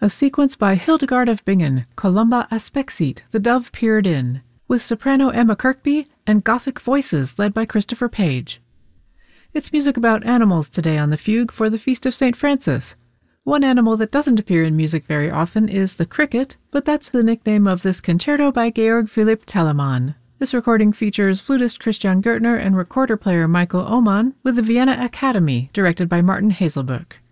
A sequence by Hildegard of Bingen, Columba Aspexit, The Dove Peered In, with soprano Emma Kirkby and Gothic voices led by Christopher Page. It's music about animals today on the Fugue for the Feast of St. Francis. One animal that doesn't appear in music very often is the cricket, but that's the nickname of this concerto by Georg Philipp Telemann. This recording features flutist Christian Gertner and recorder player Michael Oman with the Vienna Academy, directed by Martin Hazelbuck.